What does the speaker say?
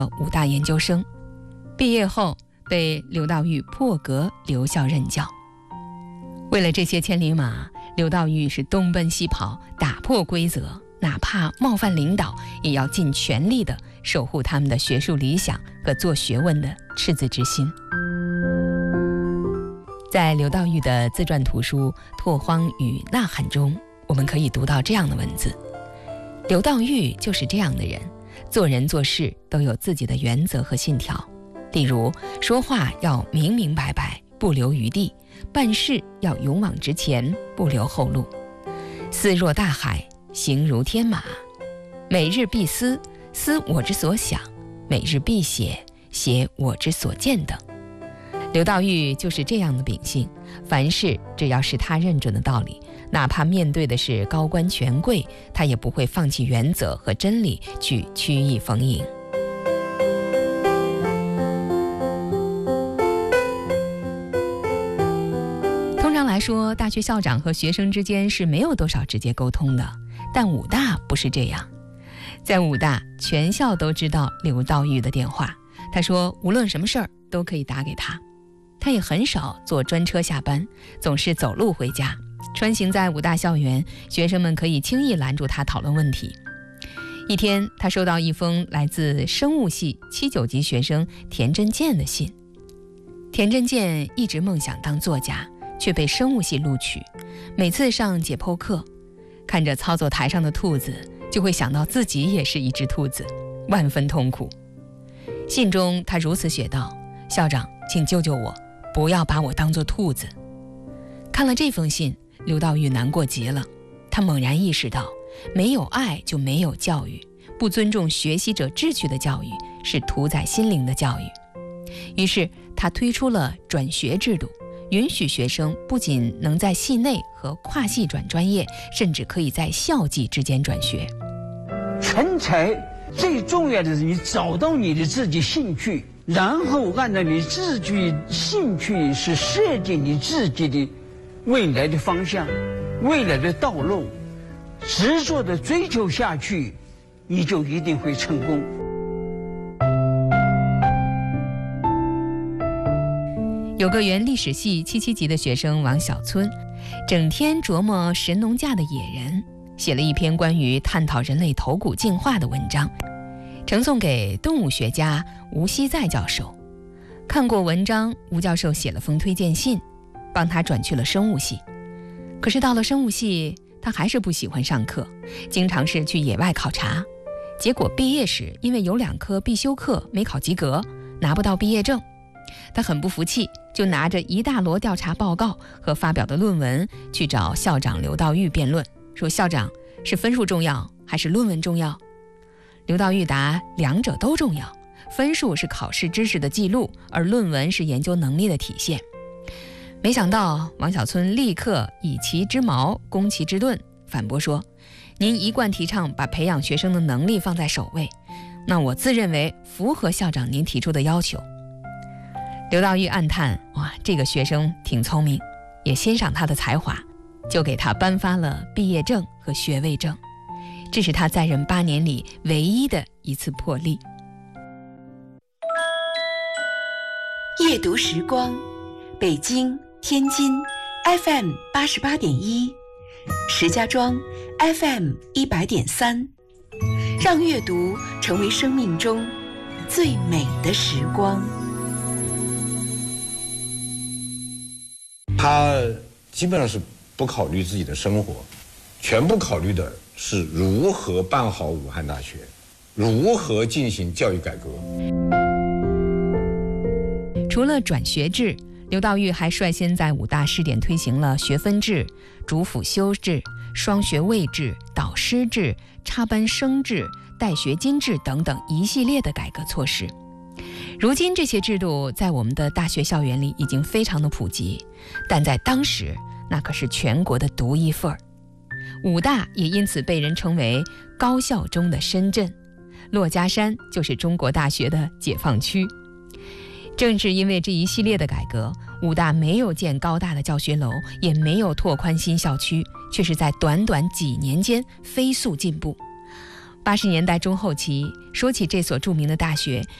武大研究生，毕业后被刘道玉破格留校任教。为了这些千里马，刘道玉是东奔西跑，打破规则，哪怕冒犯领导，也要尽全力地守护他们的学术理想和做学问的赤子之心。在刘道玉的自传图书《拓荒与呐喊》中，我们可以读到这样的文字：刘道玉就是这样的人，做人做事都有自己的原则和信条。例如，说话要明明白白，不留余地；办事要勇往直前，不留后路。思若大海，行如天马。每日必思，思我之所想；每日必写，写我之所见等。刘道玉就是这样的秉性，凡事只要是他认准的道理，哪怕面对的是高官权贵，他也不会放弃原则和真理去曲意逢迎。通常来说，大学校长和学生之间是没有多少直接沟通的，但武大不是这样。在武大，全校都知道刘道玉的电话，他说无论什么事儿都可以打给他。他也很少坐专车下班，总是走路回家。穿行在武大校园，学生们可以轻易拦住他讨论问题。一天，他收到一封来自生物系7、9级学生田真健的信。田真健一直梦想当作家，却被生物系录取。每次上解剖课，看着操作台上的兔子，就会想到自己也是一只兔子，万分痛苦。信中他如此写道：校长，请救救我，不要把我当作兔子。看了这封信，刘道玉难过极了。他猛然意识到，没有爱就没有教育，不尊重学习者志趣的教育是屠宰心灵的教育。于是他推出了转学制度，允许学生不仅能在系内和跨系转专业，甚至可以在校际之间转学。 成才最重要的是你找到你的自己兴趣，然后按照你自己兴趣是设计你自己的未来的方向，未来的道路，执着的追求下去，你就一定会成功。 有个原历史系7、7级的学生王小村，整天琢磨神农架的野人，写了一篇关于探讨人类头骨进化的文章，呈送给动物学家吴锡在教授。看过文章，吴教授写了封推荐信，帮他转去了生物系。可是到了生物系，他还是不喜欢上课，经常是去野外考察。结果毕业时，因为有2科必修课没考及格，拿不到毕业证。他很不服气，就拿着一大摞调查报告和发表的论文去找校长刘道玉辩论，说校长，是分数重要还是论文重要？刘道玉答两者都重要，分数是考试知识的记录，而论文是研究能力的体现。没想到王小村立刻以其之矛攻其之盾，反驳说，您一贯提倡把培养学生的能力放在首位，那我自认为符合校长您提出的要求。刘道玉暗叹，哇，这个学生挺聪明，也欣赏他的才华，就给他颁发了毕业证和学位证。这是他在任8年里唯一的一次破例。 夜读时光，北京、天津 FM 88.1，石家庄 FM 100.3，让阅读成为生命中最美的时光。 他基本上是不考虑自己的生活，全部考虑的是如何办好武汉大学，如何进行教育改革。 除了转学制，刘道玉还率先在武大试点推行了学分制、主辅修制、双学位制、导师制、插班生制、带学金制等等一系列的改革措施。如今这些制度在我们的大学校园里已经非常的普及，但在当时那可是全国的独一份儿。武大也因此被人称为高校中的深圳，珞珈山就是中国大学的解放区。正是因为这一系列的改革，武大没有建高大的教学楼，也没有拓宽新校区，却是在短短几年间飞速进步。 80年代中后期，说起这所著名的大学，